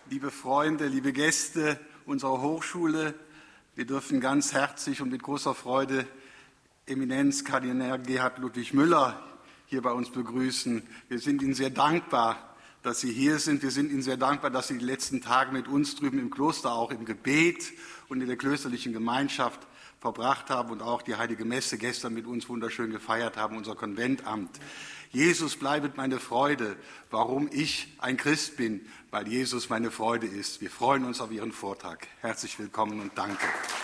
liebe Freunde, liebe Gäste unserer Hochschule, wir dürfen ganz herzlich und mit großer Freude Eminenz Kardinal Gerhard Ludwig Müller hier bei uns begrüßen. Wir sind Ihnen sehr dankbar, dass Sie hier sind. Wir sind Ihnen sehr dankbar, dass Sie die letzten Tage mit uns drüben im Kloster auch im Gebet und in der klösterlichen Gemeinschaft verbracht haben und auch die Heilige Messe gestern mit uns wunderschön gefeiert haben, unser Konventamt. Jesus bleibet meine Freude. Warum ich ein Christ bin? Weil Jesus meine Freude ist. Wir freuen uns auf Ihren Vortrag. Herzlich willkommen und danke.